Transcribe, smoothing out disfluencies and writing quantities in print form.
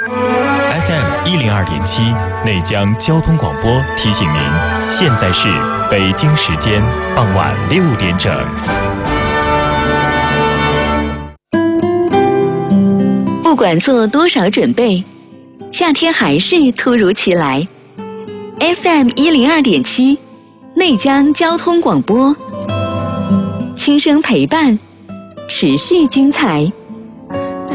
FM102.7内江交通广播提醒您，现在是北京时间傍晚6点整。 不管做多少准备，夏天还是突如其来。FM102.7内江交通广播，轻声陪伴，持续精彩。